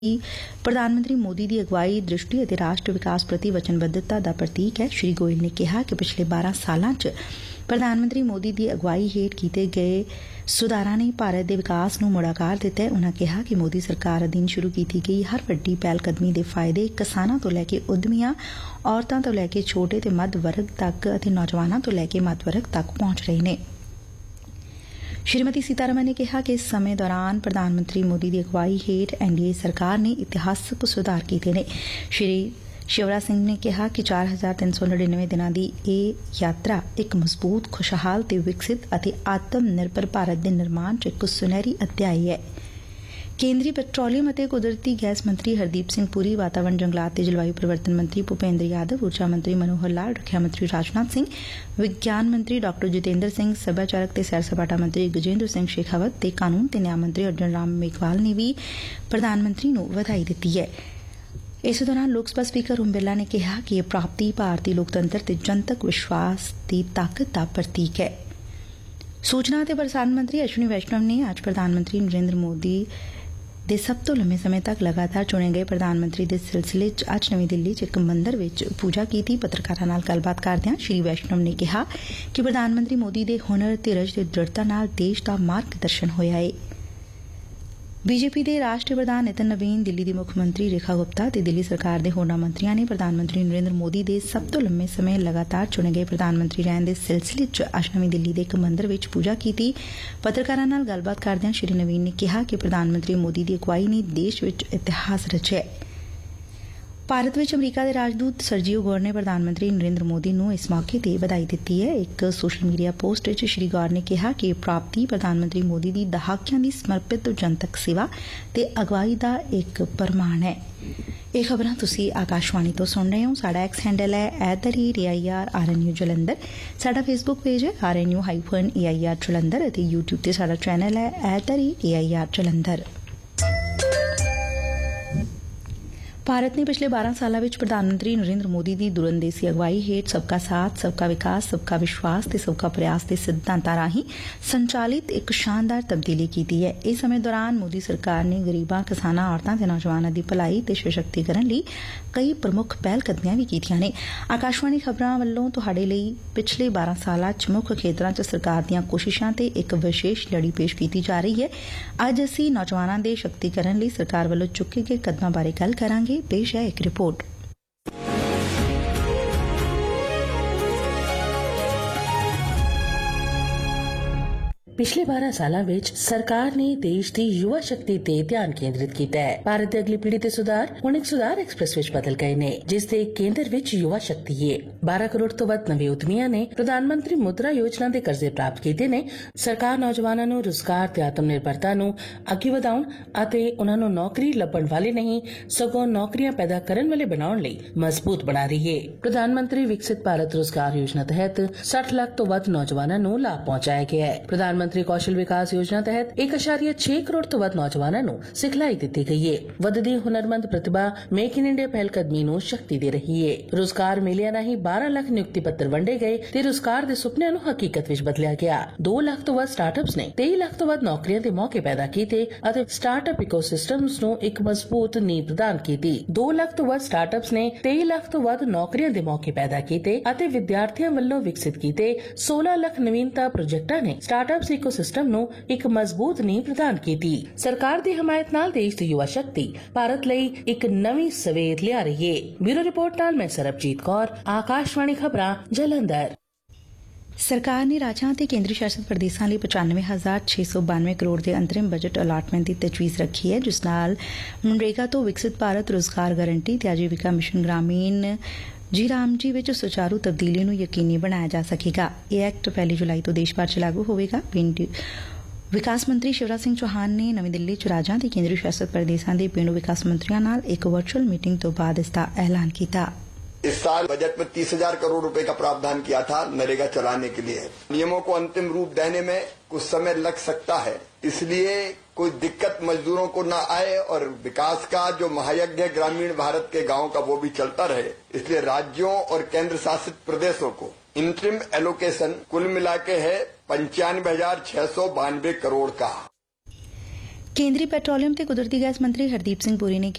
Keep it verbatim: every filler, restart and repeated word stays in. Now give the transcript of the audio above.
प्रधानमंत्री मोदी की अगवाई दृष्टि ਅਤੇ राष्ट्र विकास प्रति वचनबद्धता का प्रतीक है। श्री गोयल ने कहा कि पिछले बारह सालों च प्रधानमंत्री मोदी की अगवाई हेठ किए गए सुधारां ने भारत के विकास ਨੂੰ ਮੁੜ ਆਕਾਰ ਦਿੱਤਾ ਹੈ। ਉਨ੍ਹਾਂ ਕਿਹਾ ਕਿ ਮੋਦੀ ਸਰਕਾਰ ਅਧੀਨ ਸ਼ੁਰੂ ਕੀਤੀ ਗਈ ਹਰ ਵੱਡੀ ਪਹਿਲਕਦਮੀ ਦੇ ਫਾਇਦੇ ਕਿਸਾਨਾਂ ਤੋਂ ਲੈ ਕੇ ਉਦਮੀਆਂ, ਔਰਤਾਂ ਤੋਂ ਲੈ ਕੇ ਛੋਟੇ ਤੇ ਮੱਧ ਵਰਗ ਤੱਕ ਅਤੇ ਨੌਜਵਾਨਾਂ ਤੋਂ ਲੈ ਕੇ ਮੱਧ ਵਰਗ ਤੱਕ ਪਹੁੰਚ ਰਹੇ ਨੇ। श्रीमती सीतारमन ने कहा कि इस समय दौरान प्रधानमंत्री मोदी की अगवाई हेठ एनडीए सरकार ने इतिहासक सुधार किए ने। श्री शिवराज सिंह ने कहा कि चार हजार तीन सौ नड़िनवे दिनों की यह यात्रा एक मजबूत, खुशहाल ते विकसित ਅਤੇ आत्म निर्भर भारत के निर्माण च एक सुनहरी अध्याय है। केंद्रीय पैट्रोलियम ਅਤੇ कुदरती गैस मंत्री हरदीप सिंह पुरी, वातावरण, जंगलात ਤੇ जलवायु परिवर्तन मंत्री भूपेंद्र यादव, ऊर्जा मंत्री मनोहर लाल, रक्षा मंत्री राजनाथ सिंह, विज्ञान मंत्री डॉक्टर जितेंद्र सिंह, सभाचारक ਤੇ सैर सपाटा मंत्री गजेंद्र सिंह शेखावत ਤੇ कानून ਤੇ ਨਿਆਂ ਮੰਤਰੀ अर्जुन राम मेघवाल ने भी प्रधानमंत्री ਨੂੰ ਵਧਾਈ ਦਿੱਤੀ ਹੈ। इस दौरान लोक सभा स्पीकर ओम बिरला ने कहा कि यह प्राप्ति भारतीय लोकतंत्र ਤੇ जनतक विश्वास की ताकत का प्रतीक है। सूचना ਅਤੇ प्रसारण मंत्री अश्विनी वैष्णव ने आज प्रधानमंत्री नरेंद्र मोदी ਦੇ ਸਭ ਤੋਂ ਲੰਮੇ ਸਮੇਂ ਤੱਕ ਲਗਾਤਾਰ ਚੁਣੇ ਗਏ ਪ੍ਰਧਾਨ ਮੰਤਰੀ ਦੇ ਸਿਲਸਿਲੇ 'ਚ ਅੱਜ ਨਵੀਂ ਦਿੱਲੀ 'ਚ ਇੱਕ ਮੰਦਰ ਵਿੱਚ ਪੂਜਾ ਕੀਤੀ। ਪੱਤਰਕਾਰਾਂ ਨਾਲ ਗੱਲਬਾਤ ਕਰਦਿਆਂ ਸ਼੍ਰੀ ਵੈਸ਼ਨਵ ਨੇ ਕਿਹਾ ਕਿ ਪ੍ਰਧਾਨ ਮੰਤਰੀ ਮੋਦੀ ਦੇ ਹੁਨਰ, ਧੀਰਜ ਤੇ ਦ੍ਰਿੜਤਾ ਨਾਲ ਦੇਸ਼ ਦਾ ਮਾਰਗ ਦਰਸ਼ਨ ਹੋਇਆ ਏ। ਬੀਜੇਪੀ ਦੇ ਰਾਸ਼ਟਰੀ ਪ੍ਰਧਾਨ ਨਿਤਿਨ ਨਵੀਨ, ਦਿੱਲੀ ਦੀ ਮੁੱਖ ਮੰਤਰੀ ਰੇਖਾ ਗੁਪਤਾ ਤੇ ਦਿੱਲੀ ਸਰਕਾਰ ਦੇ ਹੋਰਨਾਂ ਮੰਤਰੀਆਂ ਨੇ ਪ੍ਰਧਾਨ ਮੰਤਰੀ ਨਰਿੰਦਰ ਮੋਦੀ ਦੇ ਸਭ ਤੋਂ ਲੰਮੇ ਸਮੇਂ ਲਗਾਤਾਰ ਚੁਣੇ ਗਏ ਪ੍ਰਧਾਨ ਮੰਤਰੀ ਰਹਿਣ ਦੇ ਸਿਲਸਿਲੇ 'ਚ ਅੱਜ ਨਵੀਂ ਦਿੱਲੀ ਦੇ ਇੱਕ ਮੰਦਰ ਵਿੱਚ ਪੂਜਾ ਕੀਤੀ। ਪੱਤਰਕਾਰਾਂ ਨਾਲ ਗੱਲਬਾਤ ਕਰਦਿਆਂ ਸ਼੍ਰੀ ਨਵੀਨ ਨੇ ਕਿਹਾ ਕਿ ਪ੍ਰਧਾਨ ਮੰਤਰੀ ਮੋਦੀ ਦੀ ਅਗਵਾਈ ਨੇ ਦੇਸ਼ ਵਿੱਚ ਇਤਿਹਾਸ ਰਚਿਆ। ਭਾਰਤ ਵਿੱਚ ਅਮਰੀਕਾ ਦੇ ਰਾਜਦੂਤ ਸਰਜੀਓ ਗੌਰ ਨੇ ਪ੍ਰਧਾਨ ਮੰਤਰੀ ਨਰਿੰਦਰ ਮੋਦੀ ਨੂੰ ਇਸ ਮੌਕੇ ਤੇ ਵਧਾਈ ਦਿੱਤੀ ਹੈ। ਇੱਕ ਸੋਸ਼ਲ ਮੀਡੀਆ ਪੋਸਟ ਵਿੱਚ ਸ਼੍ਰੀ ਗੌਰ ਨੇ ਕਿਹਾ ਕਿ ਇਹ ਪ੍ਰਾਪਤੀ ਪ੍ਰਧਾਨ ਮੰਤਰੀ ਮੋਦੀ ਦੀ ਦਹਾਕਿਆਂ ਦੀ ਸਮਰਪਿਤ ਜਨਤਕ ਸੇਵਾ ਤੇ ਅਗਵਾਈ ਦਾ ਇੱਕ ਪ੍ਰਮਾਣ ਹੈ। ਇਹ ਖਬਰਾਂ ਤੁਸੀਂ ਆਕਾਸ਼ਵਾਣੀ ਤੋਂ ਸੁਣ ਰਹੇ ਹੋ। ਸਾਡਾ ਐਕਸ ਹੈਂਡਲ ਹੈ at the rate A I R R N U Jalandhar. ਸਾਡਾ ਫੇਸਬੁੱਕ ਪੇਜ ਹੈ R N U hyphen A I R Jalandhar ਅਤੇ ਯੂਟਿਊਬ ਤੇ ਸਾਡਾ ਚੈਨਲ ਹੈ at the rate A I R Jalandhar. Bharat ਨੇ ਪਿਛਲੇ ਬਾਰਾਂ ਸਾਲਾਂ ਵਿੱਚ ਪ੍ਰਧਾਨ ਮੰਤਰੀ ਨਰਿੰਦਰ ਮੋਦੀ ਦੀ ਦੂਰਅੰਦੇਸ਼ੀ ਅਗਵਾਈ ਹੇਠ ਸਬਕਾ ਸਾਥ, ਸਬਕਾ ਵਿਕਾਸ, ਸਬਕਾ ਵਿਸ਼ਵਾਸ ਤੇ ਸਬਕਾ ਪ੍ਰਯਾਸ ਦੇ ਸਿਧਾਂਤਾਂ ਰਾਹੀਂ ਸੰਚਾਲਿਤ ਇੱਕ ਸ਼ਾਨਦਾਰ ਤਬਦੀਲੀ ਕੀਤੀ ਹੈ। ਇਸ ਸਮੇਂ ਦੌਰਾਨ ਮੋਦੀ ਸਰਕਾਰ ਨੇ ਗਰੀਬਾਂ, ਕਿਸਾਨਾਂ, ਔਰਤਾਂ ਤੇ ਨੌਜਵਾਨਾਂ ਦੀ ਭਲਾਈ ਤੇ ਸਸ਼ਕਤੀਕਰਨ ਲਈ ਕਈ ਪ੍ਰਮੁੱਖ ਪਹਿਲਕਦਮੀਆਂ ਵੀ ਕੀਤੀਆਂ ਨੇ। ਆਕਾਸ਼ਵਾਣੀ ਖਬਰਾਂ ਵੱਲੋਂ ਤੁਹਾਡੇ ਲਈ ਪਿਛਲੇ ਬਾਰਾਂ ਸਾਲਾਂ 'ਚ ਮੁੱਖ ਖੇਤਰਾਂ 'ਚ ਸਰਕਾਰ ਦੀਆਂ ਕੋਸ਼ਿਸ਼ਾਂ ਤੇ ਇੱਕ ਵਿਸ਼ੇਸ਼ ਲੜੀ ਪੇਸ਼ ਕੀਤੀ ਜਾ ਰਹੀ ਹੈ। ਅੱਜ ਅਸੀਂ ਨੌਜਵਾਨਾਂ ਦੇ ਸ਼ਕਤੀਕਰਨ ਲਈ ਸਰਕਾਰ ਵੱਲੋਂ ਚੁੱਕੇ ਗਏ ਕਦਮਾਂ ਬਾਰੇ ਗੱਲ ਕਰਾਂਗੇ। पेश है एक रिपोर्ट। ਪਿਛਲੇ ਬਾਰਾਂ ਸਾਲਾਂ ਵਿੱਚ ਸਰਕਾਰ ਨੇ ਦੇਸ਼ ਦੀ ਯੁਵਾ ਸ਼ਕਤੀ ਤੇ ਧਿਆਨ ਕੇਂਦਰਿਤ ਕੀਤਾ ਹੈ। ਭਾਰਤ ਦੀ ਅਗਲੀ ਪੀੜ੍ਹੀ ਦੇ ਸੁਧਾਰ ਹੁਣ ਇੱਕ ਸੁਧਾਰ ਐਕਸਪ੍ਰੈਸ ਵਿੱਚ ਬਦਲ ਗਏ ਨੇ, ਜਿਸ ਦੇ ਕੇਂਦਰ ਵਿੱਚ ਯੁਵਾ ਸ਼ਕਤੀ ਹੈ। ਬਾਰਾਂ ਕਰੋੜ ਤੋਂ ਵੱਧ ਨਵੇਂ ਉਦਮੀਆਂ ਨੇ ਪ੍ਰਧਾਨ ਮੰਤਰੀ ਮੁਦਰਾ ਯੋਜਨਾ ਦੇ ਕਰਜ਼ੇ ਪ੍ਰਾਪਤ ਕੀਤੇ ਨੇ। ਸਰਕਾਰ ਨੌਜਵਾਨਾਂ ਨੂੰ ਰੁਜ਼ਗਾਰ ਤੇ ਆਤਮ ਨਿਰਭਰਤਾ ਨੂੰ ਅੱਗੇ ਵਧਾਉਣ ਅਤੇ ਉਹਨਾਂ ਨੂੰ ਨੌਕਰੀ ਲੱਭਣ ਵਾਲੇ ਨਹੀਂ ਸਗੋਂ ਨੌਕਰੀਆਂ ਪੈਦਾ ਕਰਨ ਵਾਲੇ ਬਣਾਉਣ ਲਈ ਮਜ਼ਬੂਤ ਬਣਾ ਰਹੀ ਹੈ। ਪ੍ਰਧਾਨ ਮੰਤਰੀ ਵਿਕਸਿਤ ਭਾਰਤ ਰੁਜ਼ਗਾਰ ਯੋਜਨਾ ਤਹਿਤ ਸੱਠ ਲੱਖ ਤੋਂ ਵੱਧ ਨੌਜਵਾਨਾਂ ਨੂੰ ਲਾਭ ਪਹੁੰਚਾਇਆ ਗਿਆ ਹੈ। ਪ੍ਰਧਾਨ ਮੰਤਰੀ ਕੌਸ਼ਲ ਵਿਕਾਸ ਯੋਜਨਾ ਤਹਿਤ ਇੱਕ ਦਸ਼ਮਲਵ ਛੇ ਕਰੋੜ ਤੋਂ ਵੱਧ ਨੌਜਵਾਨਾਂ ਨੂੰ ਸਿਖਲਾਈ ਦਿੱਤੀ ਗਈ ਹੈ। ਵੱਧਦੀ ਹੁਨਰਮੰਦ ਪ੍ਰਤਿਭਾ ਮੇਕ ਇਨ ਇੰਡੀਆ ਪਹਿਲਕਦਮੀ ਨੂੰ ਸ਼ਕਤੀ ਦੇ ਰਹੀ ਹੈ। ਰੁਜ਼ਗਾਰ ਮੇਲਿਆਂ ਰਾਹੀਂ ਬਾਰਾਂ ਲੱਖ ਨਿਯੁਕਤੀ ਪੱਤਰ ਵੰਡੇ ਗਏ ਤੇ ਰੁਜ਼ਗਾਰ ਦੇ ਸੁਪਨਿਆਂ ਨੂੰ ਹਕੀਕਤ ਵਿੱਚ ਬਦਲਿਆ ਗਿਆ। ਦੋ ਲੱਖ ਤੋਂ ਵੱਧ ਸਟਾਰਟਅਪਸ ਨੇ ਤੇਈ ਲੱਖ ਤੋਂ ਵੱਧ ਨੌਕਰੀਆਂ ਦੇ ਮੌਕੇ ਪੈਦਾ ਕੀਤੇ ਅਤੇ ਸਟਾਰਟਅਪ ਇਕੋਸਿਸਟਮਸ ਨੂੰ ਇੱਕ ਮਜ਼ਬੂਤ ਨੀਂਹ ਪ੍ਰਦਾਨ ਕੀਤੀ। ਦੋ ਲੱਖ ਤੋਂ ਵੱਧ ਸਟਾਰਟਅਪਸ ਨੇ ਤੇਈ ਲੱਖ ਤੋਂ ਵੱਧ ਨੌਕਰੀਆਂ ਦੇ ਮੌਕੇ ਪੈਦਾ ਕੀਤੇ ਅਤੇ ਵਿਦਿਆਰਥੀਆਂ ਵੱਲੋਂ ਵਿਕਸਿਤ ਕੀਤੇ ਸੋਲਾਂ ਲੱਖ ਨਵੀਨਤਾ ਪ੍ਰੋਜੈਕਟਾਂ ਨੇ ਸਟਾਰਟਅਪਸ ਇਕੋਸਿਸਟਮ ਨੂੰ ਇੱਕ ਮਜ਼ਬੂਤ ਨੀਂਹ ਪ੍ਰਦਾਨ ਕੀਤੀ। ਸਰਕਾਰ ਦੀ ਹਮਾਇਤ ਨਾਲ ਦੇਸ਼ ਦੀ ਯੁਵਾ ਸ਼ਕਤੀ ਭਾਰਤ ਲਈ ਇੱਕ ਨਵੀਂ ਸਵੇਰ ਲਿਆ ਰਹੀ ਹੈ। ਬਿਊਰੋ ਰਿਪੋਰਟ ਨਾਲ ਮੈਂ ਸਰਬਜੀਤ ਕੌਰ, ਆਕਾਸ਼ਵਾਣੀ ਖਬਰਾਂ ਜਲੰਧਰ। ਸਰਕਾਰ ਨੇ ਰਾਜਾਂ ਅਤੇ ਕੇਂਦਰੀ ਸ਼ਾਸਤ ਪ੍ਰਦੇਸ਼ਾਂ ਲਈ ਪਚਾਨਵੇਂ ਹਜ਼ਾਰ ਛੇ ਸੌ ਬਾਨਵੇਂ ਕਰੋੜ ਦੇ ਅੰਤਰਿਮ ਬਜਟ ਅਲਾਟਮੈਂਟ ਦੀ ਤਜਵੀਜ਼ ਰੱਖੀ ਹੈ, ਜਿਸ ਨਾਲ ਮਨਰੇਗਾ ਤੋਂ ਵਿਕਸਿਤ ਭਾਰਤ ਰੁਜ਼ਗਾਰ ਗਰੰਟੀ ਤੇ ਆਜੀਵਿਕਾ ਮਿਸ਼ਨ ਗ੍ਰਾਮੀਣ ਜੀ ਰਾਮ ਜੀ ਵਿੱਚ ਸੁਚਾਰੂ ਤਬਦੀਲੀ ਨੂੰ ਯਕੀਨੀ ਬਣਾਇਆ ਜਾ ਸਕੇਗਾ। ਇਹ ਐਕਟ ਪਹਿਲੀ ਜੁਲਾਈ ਤੋਂ ਦੇਸ਼ ਭਰ 'ਚ ਲਾਗੂ ਹੋਵੇਗਾ। ਪਿੰਡ ਵਿਕਾਸ ਮੰਤਰੀ ਸ਼ਿਵਰਾਜ ਸਿੰਘ ਚੌਹਾਨ ਨੇ ਨਵੀਂ ਦਿੱਲੀ 'ਚ ਰਾਜਾਂ ਤੇ ਕੇਂਦਰੀ ਸ਼ਾਸਤ ਪ੍ਰਦੇਸ਼ਾਂ ਦੇ ਪੇਂਡੂ ਵਿਕਾਸ ਮੰਤਰੀਆਂ ਨਾਲ ਇੱਕ ਵਰਚੁਅਲ ਮੀਟਿੰਗ ਤੋਂ ਬਾਅਦ ਇਸ ਦਾ ਐਲਾਨ ਕੀਤਾ। इस साल बजट में तीस हजार करोड़ रुपए का प्रावधान किया था नरेगा चलाने के लिए। नियमों को अंतिम रूप देने में कुछ समय लग सकता है, इसलिए कोई दिक्कत मजदूरों को न आए और विकास का जो महायज्ञ ग्रामीण भारत के गांव का वो भी चलता रहे। इसलिए राज्यों और केंद्र शासित प्रदेशों को इंटरिम एलोकेशन कुल मिला के है पंचानवे हजार छह सौ बानवे करोड़ का। ਕੇਂਦਰੀ ਪੈਟਰੋਲੀਅਮ ਤੇ ਕੁਦਰਤੀ ਗੈਸ ਮੰਤਰੀ ਹਰਦੀਪ ਸਿੰਘ ਪੁਰੀ ਨੇ